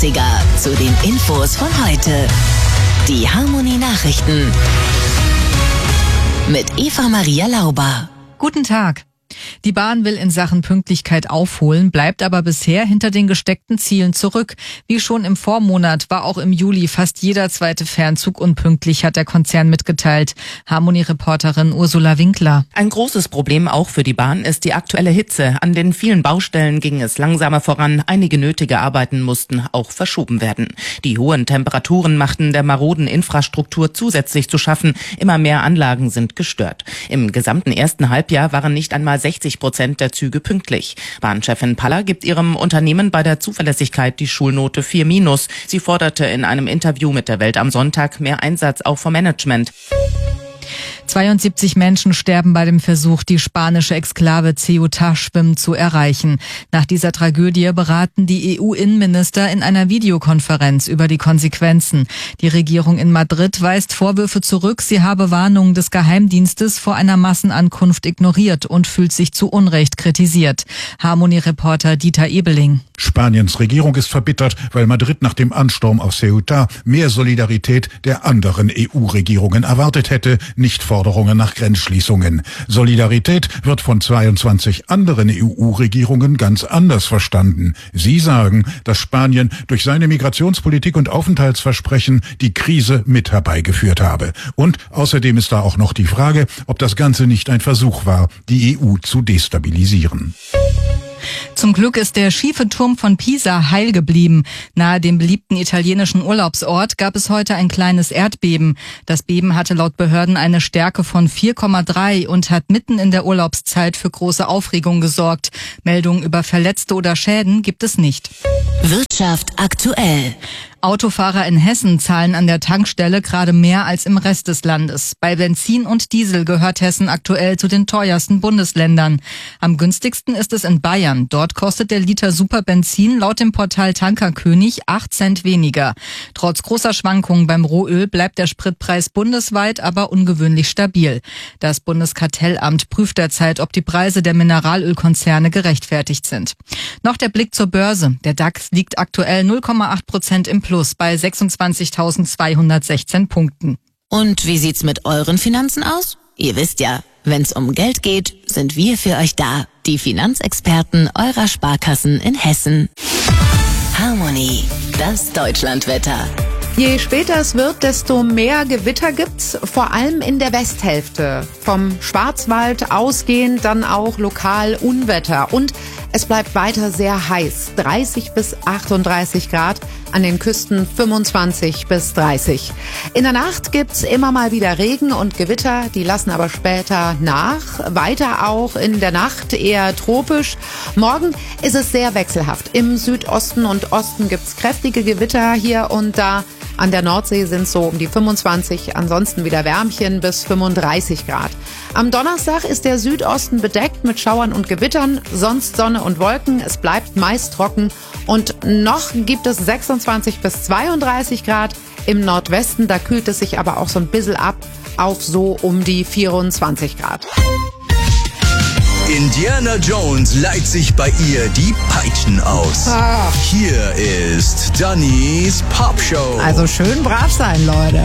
Klassiker zu den Infos von heute. Die Harmonie Nachrichten mit Eva-Maria Lauber. Guten Tag. Die Bahn will in Sachen Pünktlichkeit aufholen, bleibt aber bisher hinter den gesteckten Zielen zurück. Wie schon im Vormonat war auch im Juli fast jeder zweite Fernzug unpünktlich, hat der Konzern mitgeteilt. Harmonie-Reporterin Ursula Winkler. Ein großes Problem auch für die Bahn ist die aktuelle Hitze. An den vielen Baustellen ging es langsamer voran. Einige nötige Arbeiten mussten auch verschoben werden. Die hohen Temperaturen machten der maroden Infrastruktur zusätzlich zu schaffen. Immer mehr Anlagen sind gestört. Im gesamten ersten Halbjahr waren nicht einmal 60% der Züge pünktlich. Bahnchefin Paller gibt ihrem Unternehmen bei der Zuverlässigkeit die Schulnote 4-. Sie forderte in einem Interview mit der Welt am Sonntag mehr Einsatz auch vom Management. 72 Menschen sterben bei dem Versuch, die spanische Exklave Ceuta schwimmen zu erreichen. Nach dieser Tragödie beraten die EU-Innenminister in einer Videokonferenz über die Konsequenzen. Die Regierung in Madrid weist Vorwürfe zurück, sie habe Warnungen des Geheimdienstes vor einer Massenankunft ignoriert und fühlt sich zu Unrecht kritisiert. Harmonie-Reporter Dieter Ebeling. Spaniens Regierung ist verbittert, weil Madrid nach dem Ansturm auf Ceuta mehr Solidarität der anderen EU-Regierungen erwartet hätte, nicht Forderungen nach Grenzschließungen. Solidarität wird von 22 anderen EU-Regierungen ganz anders verstanden. Sie sagen, dass Spanien durch seine Migrationspolitik und Aufenthaltsversprechen die Krise mit herbeigeführt habe. Und außerdem ist da auch noch die Frage, ob das Ganze nicht ein Versuch war, die EU zu destabilisieren. Zum Glück ist der schiefe Turm von Pisa heil geblieben. Nahe dem beliebten italienischen Urlaubsort gab es heute ein kleines Erdbeben. Das Beben hatte laut Behörden eine Stärke von 4,3 und hat mitten in der Urlaubszeit für große Aufregung gesorgt. Meldungen über Verletzte oder Schäden gibt es nicht. Wirtschaft aktuell. Autofahrer in Hessen zahlen an der Tankstelle gerade mehr als im Rest des Landes. Bei Benzin und Diesel gehört Hessen aktuell zu den teuersten Bundesländern. Am günstigsten ist es in Bayern. Dort kostet der Liter Superbenzin laut dem Portal Tankerkönig 8 Cent weniger. Trotz großer Schwankungen beim Rohöl bleibt der Spritpreis bundesweit aber ungewöhnlich stabil. Das Bundeskartellamt prüft derzeit, ob die Preise der Mineralölkonzerne gerechtfertigt sind. Noch der Blick zur Börse. Der DAX liegt aktuell 0,8% im Plus bei 26.216 Punkten. Und wie sieht's mit euren Finanzen aus? Ihr wisst ja, wenn's um Geld geht, sind wir für euch da. Die Finanzexperten eurer Sparkassen in Hessen. Harmonie, das Deutschlandwetter. Je später es wird, desto mehr Gewitter gibt's, vor allem in der Westhälfte. Vom Schwarzwald ausgehend dann auch lokal Unwetter. Und es bleibt weiter sehr heiß, 30 bis 38 Grad, an den Küsten 25 bis 30. In der Nacht gibt's immer mal wieder Regen und Gewitter, die lassen aber später nach. Weiter auch in der Nacht eher tropisch. Morgen ist es sehr wechselhaft. Im Südosten und Osten gibt's kräftige Gewitter hier und da. An der Nordsee sind es so um die 25, ansonsten wieder Wärmchen bis 35 Grad. Am Donnerstag ist der Südosten bedeckt mit Schauern und Gewittern, sonst Sonne und Wolken. Es bleibt meist trocken und noch gibt es 26 bis 32 Grad. Im Nordwesten, da kühlt es sich aber auch so ein bisschen ab auf so um die 24 Grad. Indiana Jones leiht sich bei ihr die Peitschen aus. Hier ist Dannys Popshow. Also schön brav sein, Leute.